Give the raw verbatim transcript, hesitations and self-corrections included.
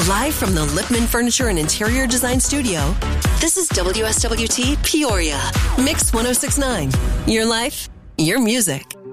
Live from the Lipman Furniture and Interior Design Studio, this is W S W T Peoria. Mix one oh six point nine. Your life, your music.